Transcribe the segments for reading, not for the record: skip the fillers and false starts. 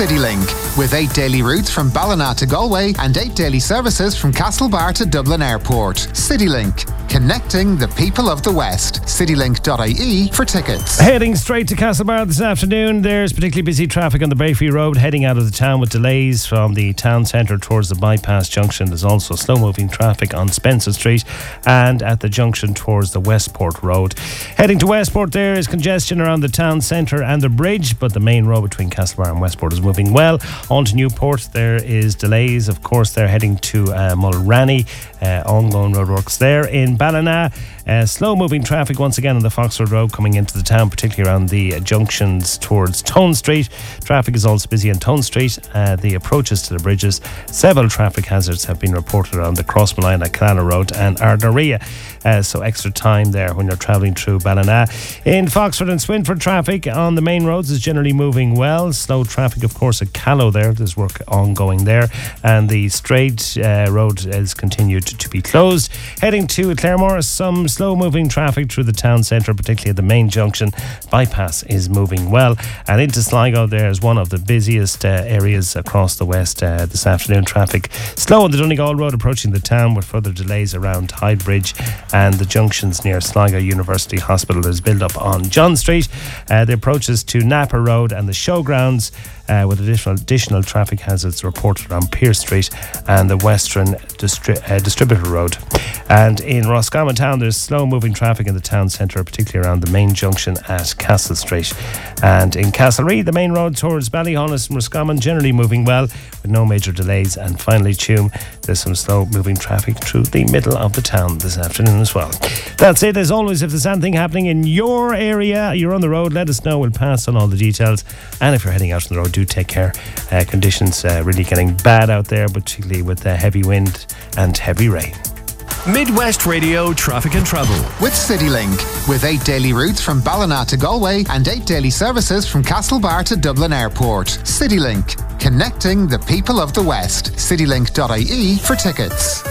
CityLink, with 8 daily routes from Ballina to Galway and 8 daily services from Castlebar to Dublin Airport. CityLink, connecting the people of the West. CityLink.ie for tickets. Heading straight to Castlebar this afternoon, there's particularly busy traffic on the Bayfree Road heading out of the town with delays from the town centre towards the bypass junction. There's also slow-moving traffic on Spencer Street and at the junction towards the Westport Road. Heading to Westport, there is congestion around the town centre and the bridge, but the main road between Castlebar and Westport is moving well. On to Newport, there is delays. Of course, they're heading to Mulranny. Ongoing roadworks there. In Ballina, slow-moving traffic once again on the Foxford Road coming into the town, particularly around the junctions towards Tone Street. Traffic is also busy on Tone Street. The approaches to the bridges. Several traffic hazards have been reported around the Crossmolina, Callana Road and Ardnaria. So extra time there when you're travelling through Ballina. In Foxford and Swinford, traffic on the main roads is generally moving well. Slow traffic, of course, at Callow there. There's work ongoing there. And the Straight Road is continued to be closed. Heading to Claremore, some slow-moving traffic through the town centre, particularly at the main junction. Bypass is moving well. And into Sligo, there is one of the busiest areas across the west this afternoon. Traffic slow on the Donegal Road approaching the town, with further delays around Hyde Bridge and the junctions near Sligo University Hospital. There's build-up on John Street. The approaches to Napa Road and the Showgrounds, with additional traffic hazards reported on Pierce Street and the Western Distributor Road. And in Roscommon Town, there's slow-moving traffic in the town centre, particularly around the main junction at Castle Street. And in Castlereagh, the main road towards Ballyhonus and Roscommon generally moving well, with no major delays. And finally, Tuam, there's some slow-moving traffic through the middle of the town this afternoon as well. That's it. As always, if there's anything happening in your area, you're on the road, let us know. We'll pass on all the details. And if you're heading out on the road, do take care. Conditions really getting bad out there, particularly with heavy wind and heavy rain. Midwest Radio Traffic and Travel with CityLink, with 8 daily routes from Ballina to Galway and 8 daily services from Castlebar to Dublin Airport. CityLink, connecting the people of the West. CityLink.ie for tickets.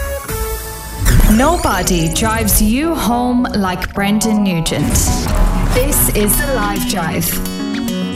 Nobody drives you home like Brendan Nugent. This is The Live Drive.